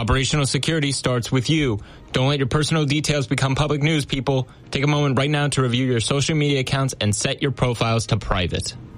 Operational security starts with you. Don't let your personal details become public news, people. Take a moment right now to review your social media accounts and set your profiles to private.